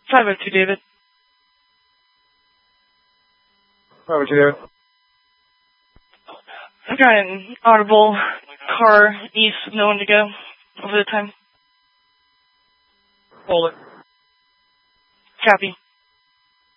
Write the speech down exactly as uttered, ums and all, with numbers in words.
five oh two, David. five oh two, David. I've got an audible car east with no one to go over the time. Hold it. Copy.